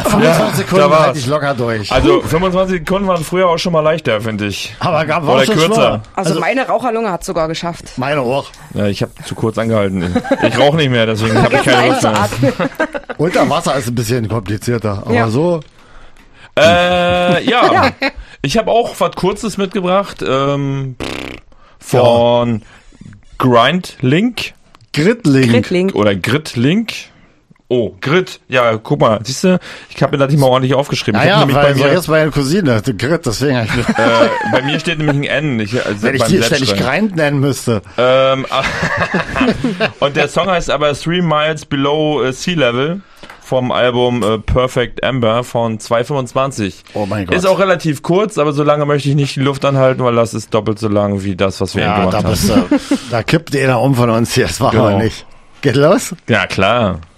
25 Sekunden halte ich locker durch. Also 25 Sekunden waren früher auch schon mal leichter, finde ich. Aber gab Oder auch schon kürzer. schneller. Also meine Raucherlunge hat sogar geschafft. Meine auch. Ja, ich habe zu kurz angehalten. Ich rauche nicht mehr, deswegen habe ich keine Lust mehr. Unter Wasser ist ein bisschen komplizierter, aber Ja. so. Ja. Ich habe auch was Kurzes mitgebracht von Grindlink Gridlink. oder Gridlink. Oh, Grid. Ja, guck mal, siehst du, ich habe mir das nicht mal ordentlich aufgeschrieben. Ich hab Naja, nämlich weil bei so mir, jetzt meine Cousine, die Grit, deswegen hab ich bei mir steht nämlich ein N. wenn ich die ständig Grind nennen müsste. Und der Song heißt aber 3 Miles Below Sea Level vom Album Perfect Amber von 225. Oh mein Gott. Ist auch relativ kurz, aber so lange möchte ich nicht die Luft anhalten, weil das ist doppelt so lang wie das, was wir eben Ja, gemacht da haben. bist du, da kippt einer um von uns hier, das machen wir Genau. nicht. Geht los? Ja, klar.